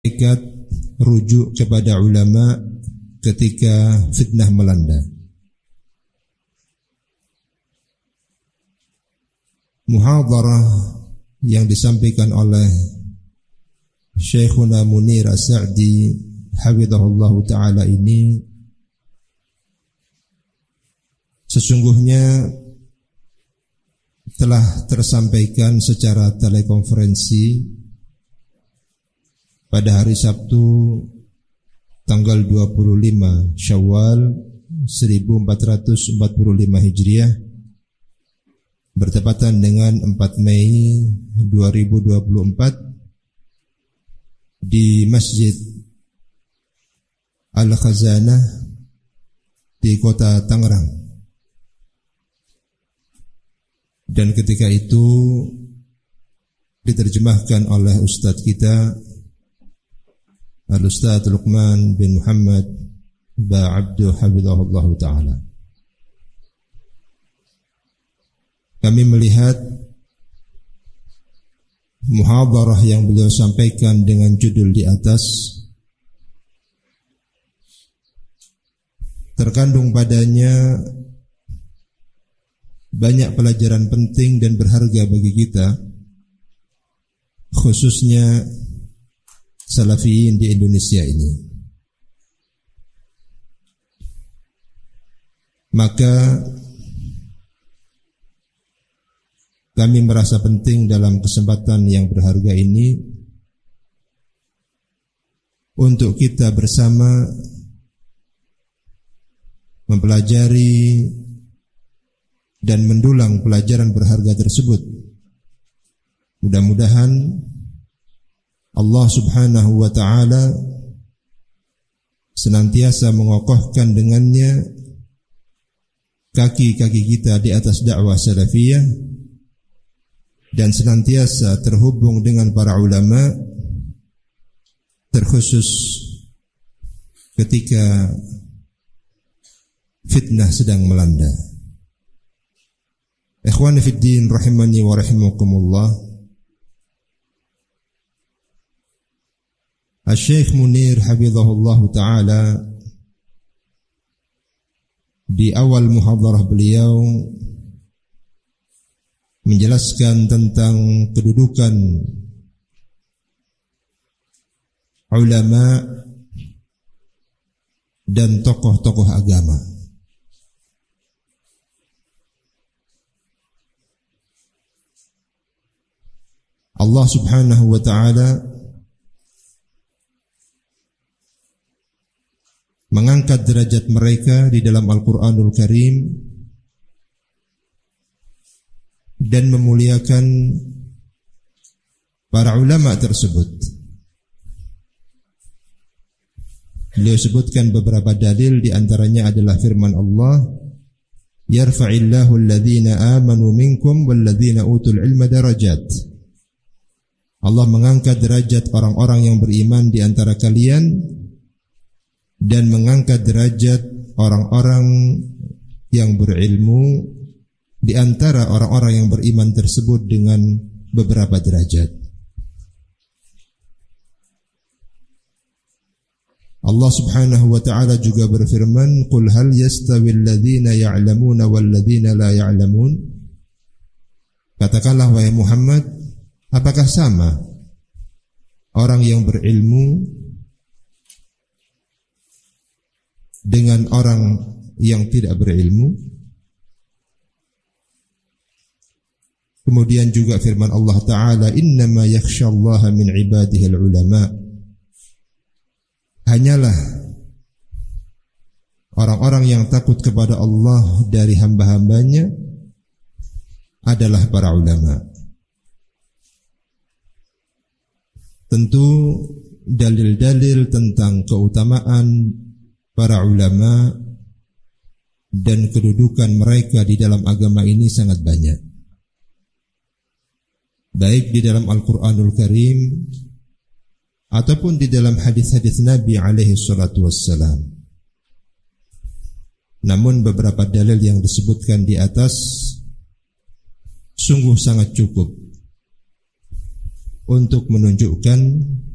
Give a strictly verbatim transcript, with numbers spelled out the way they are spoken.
ikat rujuk kepada ulama ketika fitnah melanda. Muhadharah yang disampaikan oleh Syekhuna Munir As-Sa'di hafizahullahu ta'ala ini sesungguhnya telah tersampaikan secara telekonferensi pada hari Sabtu tanggal dua puluh lima Syawal seribu empat ratus empat puluh lima Hijriah bertepatan dengan empat Mei dua ribu dua puluh empat di Masjid Al-Khazanah di kota Tangerang. Dan ketika itu diterjemahkan oleh Ustadz kita Al-Ustadz Luqman bin Muhammad Ba'abdu hafizahullah ta'ala. Kami melihat muhadharah yang beliau sampaikan dengan judul di atas terkandung padanya banyak pelajaran penting dan berharga bagi kita, khususnya Salafiyin di Indonesia ini. Maka kami merasa penting dalam kesempatan yang berharga ini untuk kita bersama mempelajari dan mendulang pelajaran berharga tersebut. Mudah-mudahan Allah Subhanahu wa ta'ala senantiasa mengokohkan dengannya kaki-kaki kita di atas dakwah salafiyah dan senantiasa terhubung dengan para ulama, terkhusus ketika fitnah sedang melanda. Ikhwani fid din rahimani wa rahimakumullah. Al-Syekh Munir hafizahullah ta'ala di awal muhadharah beliau menjelaskan tentang kedudukan ulama dan tokoh-tokoh agama. Allah Subhanahu wa ta'ala mengangkat derajat mereka di dalam Al-Quranul Karim dan memuliakan para ulama tersebut. Beliau sebutkan beberapa dalil, di antaranya adalah firman Allah, yarfa'illahu alladhina amanu minkum walladhina utul ilma darajat. Allah mengangkat derajat orang-orang yang beriman di antara kalian dan mengangkat derajat orang-orang yang berilmu di antara orang-orang yang beriman tersebut dengan beberapa derajat. Allah Subhanahu wa ta'ala juga berfirman, qul hal yastawil ladzina ya'lamuna wal ladzina la ya'lamun. Katakanlah wahai Muhammad, apakah sama orang yang berilmu dengan orang yang tidak berilmu? Kemudian juga firman Allah Ta'ala, innama yakhshallaha min ibadihil ulama. Hanyalah orang-orang yang takut kepada Allah dari hamba-hambanya adalah para ulama. Tentu dalil-dalil tentang keutamaan para ulama dan kedudukan mereka di dalam agama ini sangat banyak, baik di dalam Al-Quranul Karim ataupun di dalam hadis-hadis Nabi alaihi salatu wassalam. Namun beberapa dalil yang disebutkan di atas sungguh sangat cukup untuk menunjukkan